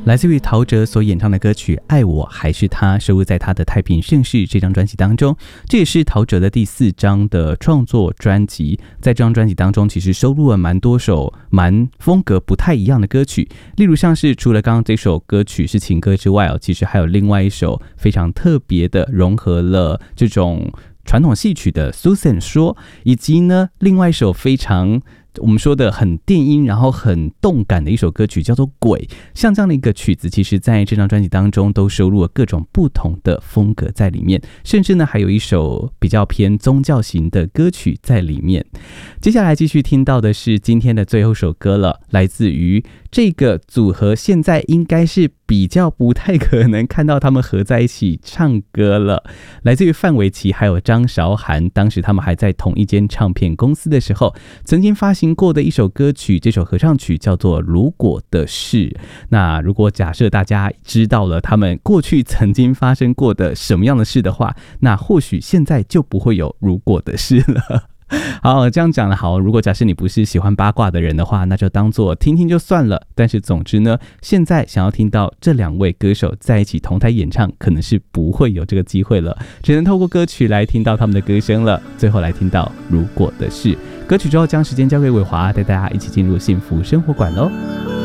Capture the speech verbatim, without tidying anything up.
来自于陶喆所演唱的歌曲《爱我还是他》，收录在他的《太平盛世》这张专辑当中。这也是陶喆的第四张的创作专辑。在这张专辑当中，其实收录了蛮多首蛮风格不太一样的歌曲，例如像是除了刚刚这首歌曲是情歌之外哦，其实还有另外一首非常特别的，融合了这种传统戏曲的 Susan 说，以及呢另外一首非常我们说的很电音然后很动感的一首歌曲叫做《鬼》。像这样的一个曲子，其实在这张专辑当中都收录了各种不同的风格在里面，甚至呢还有一首比较偏宗教型的歌曲在里面。接下来继续听到的是今天的最后首歌了，来自于这个组合，现在应该是比较不太可能看到他们合在一起唱歌了，来自于范玮琪还有张韶涵。当时他们还在同一间唱片公司的时候，曾经发行过的一首歌曲，这首合唱曲叫做《如果的事》。那如果假设大家知道了他们过去曾经发生过的什么样的事的话，那或许现在就不会有如果的事了。好，这样讲了好，如果假设你不是喜欢八卦的人的话，那就当做听听就算了。但是总之呢，现在想要听到这两位歌手在一起同台演唱，可能是不会有这个机会了，只能透过歌曲来听到他们的歌声了。最后来听到如果的事歌曲之后，将时间交给伟华，带大家一起进入幸福生活馆咯。